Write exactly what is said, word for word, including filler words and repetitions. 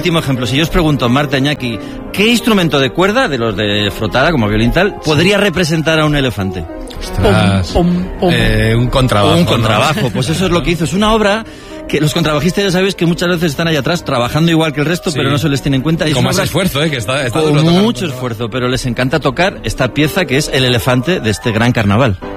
último ejemplo. Si yo os pregunto, Marta, Iñaki, ¿qué instrumento de cuerda, de los de frotada, como violín tal, podría representar a un elefante? Ostras, pom, pom, pom. Eh, un contrabajo. Un contrabajo, ¿no? Pues eso es lo que hizo. Es una obra que los contrabajistas ya sabéis que muchas veces están allá atrás trabajando igual que el resto, sí, pero no se les tiene en cuenta. Con más esfuerzo, ¿eh? Que está, está con duro mucho esfuerzo, pero les encanta tocar esta pieza que es el elefante de este gran carnaval.